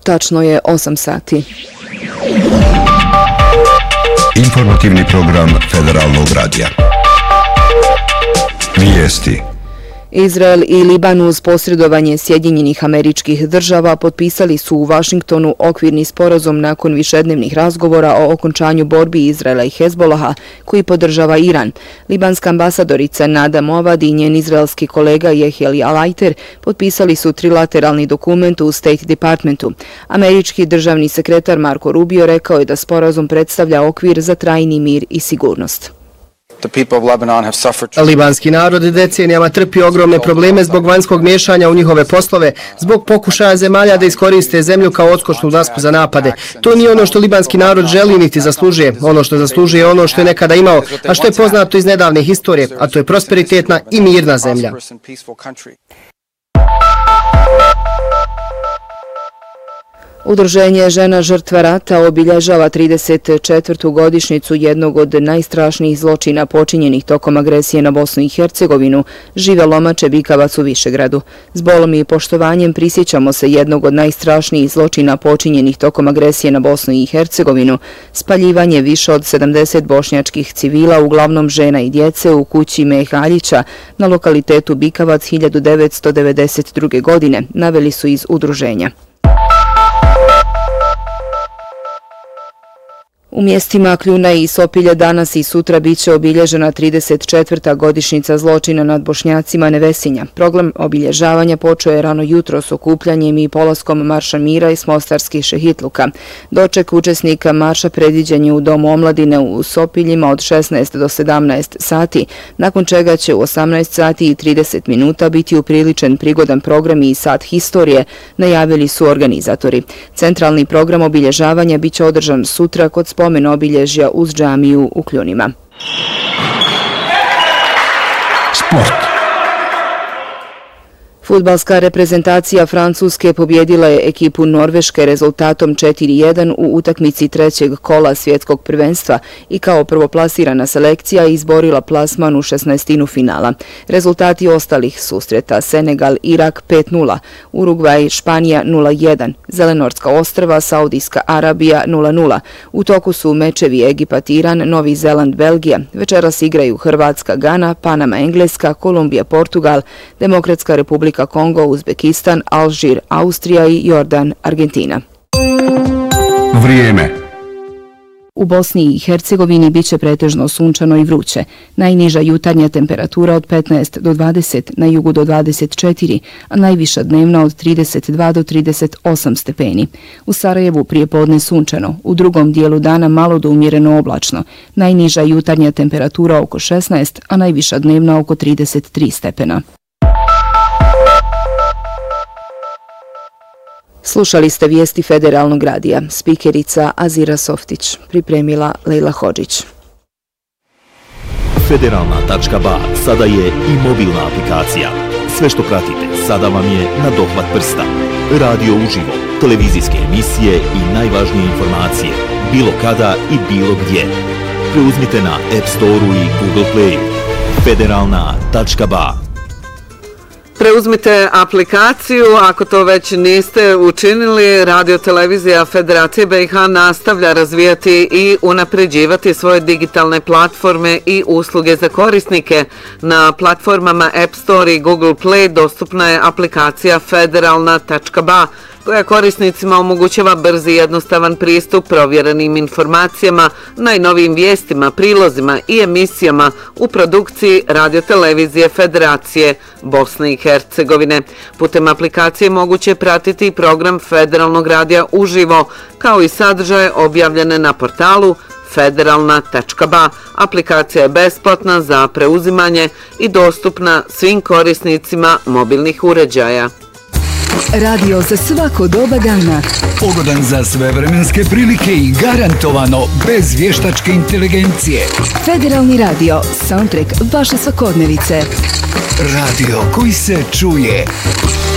Tačno je 8 sati. Informativni program Federalnog radija. Vijesti. Izrael i Liban uz posredovanje Sjedinjenih Američkih Država potpisali su u Vašingtonu okvirni sporazum nakon višednevnih razgovora o okončanju borbi Izraela i Hezbolaha koji podržava Iran. Libanska ambasadorica Nada Movad i njen izraelski kolega Jehiel Alajter potpisali su trilateralni dokument u State Departmentu. Američki državni sekretar Marco Rubio rekao je da sporazum predstavlja okvir za trajni mir i sigurnost. Libanski narod decenijama trpi ogromne probleme zbog vanjskog miješanja u njihove poslove, zbog pokušaja zemalja da iskoriste zemlju kao odskočnu dasku za napade. To nije ono što libanski narod želi niti zaslužuje. Ono što zaslužuje je ono što je nekada imao, a što je poznato iz nedavne historije, a to je prosperitetna i mirna zemlja. Udruženje žena žrtva rata obilježava 34. godišnjicu jednog od najstrašnijih zločina počinjenih tokom agresije na Bosnu i Hercegovinu, Žive Lomače Bikavac u Višegradu. S bolom i poštovanjem prisjećamo se jednog od najstrašnijih zločina počinjenih tokom agresije na Bosnu i Hercegovinu, spaljivanje više od 70 bošnjačkih civila, uglavnom žena i djece, u kući Mehaljića na lokalitetu Bikavac 1992. godine, naveli su iz udruženja. U mjestima Kljuna i Sopilja danas i sutra biće obilježena 34. godišnjica zločina nad Bošnjacima Nevesinja. Program obilježavanja počeo je rano jutro s okupljanjem i polaskom Marša mira iz mostarskih šehitluka. Doček učesnika marša predviđen je u Domu omladine u Sopiljima od 16 do 17 sati, nakon čega će u 18 sati i 30 minuta biti upriličen prigodan program i sat historije, najavili su organizatori. Centralni program obilježavanja biće održan sutra kod spomen obilježja uz džamiju u Kljunima. Sport. Fudbalska reprezentacija Francuske pobjedila je ekipu Norveške rezultatom 4:1 u utakmici trećeg kola svjetskog prvenstva i kao prvoplasirana selekcija izborila plasman u 16. finala. Rezultati ostalih susreta: Senegal, Irak 5:0, Urugvaj, Španija 0:1, Zelenorska ostrva, Saudijska Arabija 0:0. U toku su mečevi Egipat, Iran, Novi Zeland, Belgija. Večeras igraju Hrvatska, Gana, Panama, Engleska, Kolumbija, Portugal, Demokratska Republika Kongo, Uzbekistan, Alžir, Austrija i Jordan, Argentina. Vrijeme. U Bosni i Hercegovini biće pretežno sunčano i vruće. Najniža jutarnja temperatura od 15 do 20, na jugu do 24, a najviša dnevna od 32 do 38 stepeni. U Sarajevu prijepodne sunčano, u drugom dijelu dana malo do umjereno oblačno. Najniža jutarnja temperatura oko 16, a najviša dnevna oko 33 stepena. Slušali ste vijesti Federalnog radija. Spikerica Azira Softić, pripremila Lejla Hodžić. Federalna.ba sada je i mobilna aplikacija. Sve što pratite sada vam je na dohvat prsta. Radio uživo, televizijske emisije i najvažnije informacije, bilo kada i bilo gdje. Preuzmite na App Store-u i Google Play. Federalna.ba. Preuzmite aplikaciju, ako to već niste učinili. Radio televizija Federacije BiH nastavlja razvijati i unapređivati svoje digitalne platforme i usluge za korisnike. Na platformama App Store i Google Play dostupna je aplikacija Federalna.ba, koja korisnicima omogućava brz i jednostavan pristup provjerenim informacijama, najnovijim vijestima, prilozima i emisijama u produkciji radiotelevizije Federacije Bosne i Hercegovine. Putem aplikacije moguće pratiti program Federalnog radija uživo, kao i sadržaje objavljene na portalu Federalna.ba. Aplikacija je besplatna za preuzimanje i dostupna svim korisnicima mobilnih uređaja. Radio za svako doba dana. Pogodan za sve vremenske prilike i garantovano bez vještačke inteligencije. Federalni radio, soundtrack vaše svakodnevice. Radio koji se čuje.